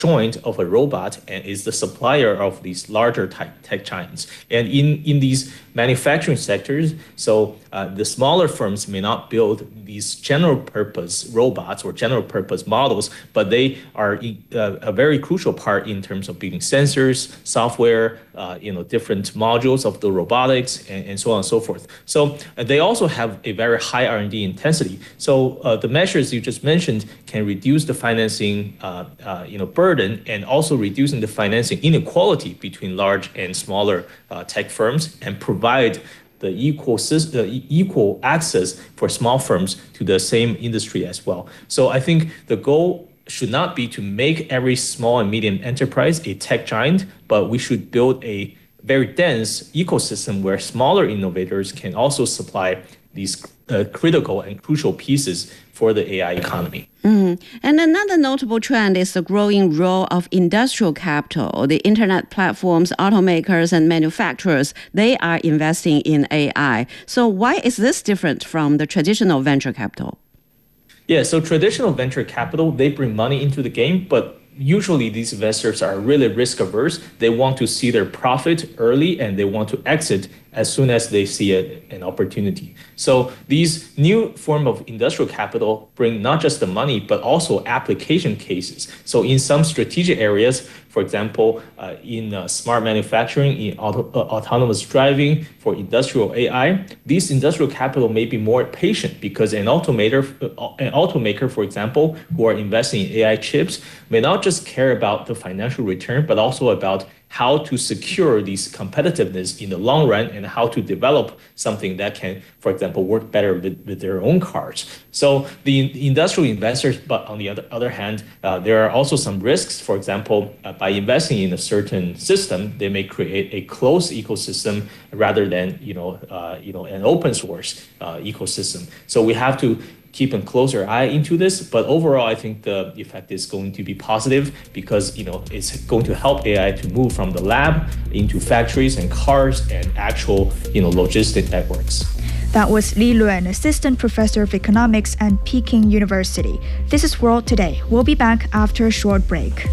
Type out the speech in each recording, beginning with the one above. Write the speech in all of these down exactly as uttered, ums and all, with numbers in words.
joint of a robot and is the supplier of these larger tech, tech giants. And in, in these manufacturing sectors, so uh, the smaller firms may not build these general purpose robots or general purpose models, but they are uh, a very crucial part in terms of building sensors, software, uh, you know, different modules of the robotics, and, and so on and so forth. So uh, they also have a very high R and D intensity. So uh, the measures you just mentioned can reduce the financing, uh, uh, you know, burden, and also reducing the financing inequality between large and smaller uh, tech firms, and provide the equal system, uh, equal access for small firms to the same industry as well. So I think the goal should not be to make every small and medium enterprise a tech giant, but we should build a very dense ecosystem where smaller innovators can also supply these uh, critical and crucial pieces for the A I economy. Mm. And another notable trend is the growing role of industrial capital. The internet platforms, automakers, and manufacturers, they are investing in A I. So why is this different from the traditional venture capital? Yeah, so traditional venture capital, they bring money into the game, but usually these investors are really risk averse. They want to see their profit early and they want to exit as soon as they see a, an opportunity. So these new form of industrial capital bring not just the money, but also application cases. So in some strategic areas, for example, uh, in uh, smart manufacturing, in auto, uh, autonomous driving, for industrial A I, these industrial capital may be more patient because an automaker, uh, an automaker, for example, who are investing in A I chips, may not just care about the financial return, but also about how to secure these competitiveness in the long run and how to develop something that can, for example, work better with, with their own cars. So the industrial investors, but on the other, other hand, uh, there are also some risks. For example, uh, by investing in a certain system, they may create a closed ecosystem rather than, you know, uh, you know, an open source uh, ecosystem. So we have to keep a closer eye into this, but overall, I think the effect is going to be positive because, you know, it's going to help A I to move from the lab into factories and cars and actual, you know, logistic networks. That was Li Luan, Assistant Professor of Economics at Peking University. This is World Today. We'll be back after a short break.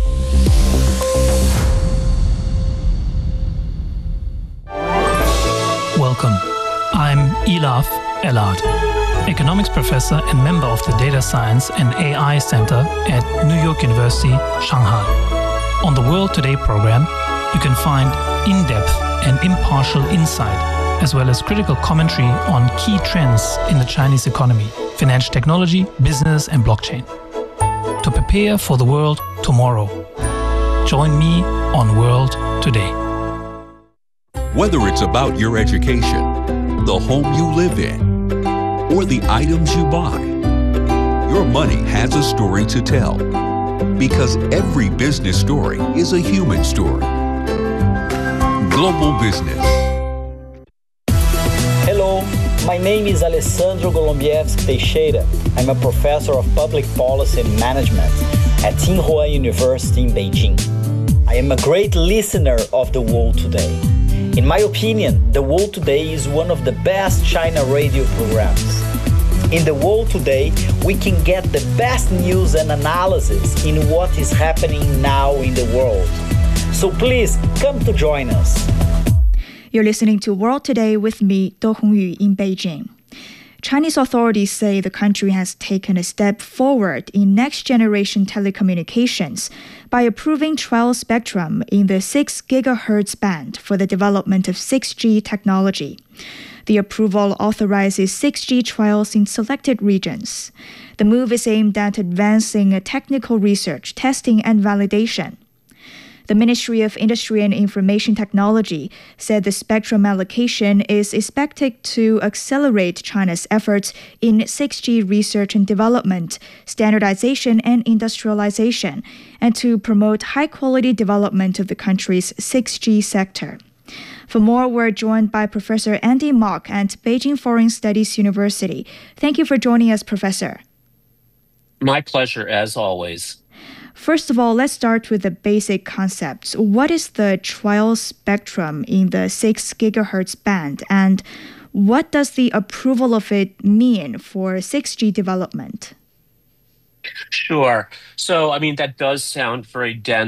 Welcome. I'm Elaf Elad, Economics Professor and member of the Data Science and A I Center at New York University, Shanghai. On the World Today program, you can find in-depth and impartial insight, as well as critical commentary on key trends in the Chinese economy, financial technology, business, and blockchain. To prepare for the world tomorrow, join me on World Today. Whether it's about your education, the home you live in, or the items you buy, your money has a story to tell. Because every business story is a human story. Global Business. Hello, my name is Alessandro Golombieski Teixeira. I'm a professor of public policy and management at Tsinghua University in Beijing. I am a great listener of The World Today. In my opinion, The World Today is one of the best China radio programs. In The World Today, we can get the best news and analysis in what is happening now in the world. So please, come to join us. You're listening to World Today with me, Do Hongyu, in Beijing. Chinese authorities say the country has taken a step forward in next-generation telecommunications by approving trial spectrum in the six gigahertz band for the development of six G technology. The approval authorizes six G trials in selected regions. The move is aimed at advancing technical research, testing, and validation. The Ministry of Industry and Information Technology said the spectrum allocation is expected to accelerate China's efforts in six G research and development, standardization, and industrialization, and to promote high-quality development of the country's six G sector. For more, we're joined by Professor Andy Mok at Beijing Foreign Studies University. Thank you for joining us, Professor. My pleasure, as always. First of all, let's start with the basic concepts. What is the trial spectrum in the six gigahertz band, and what does the approval of it mean for six G development? Sure. So, I mean, that does sound very dense.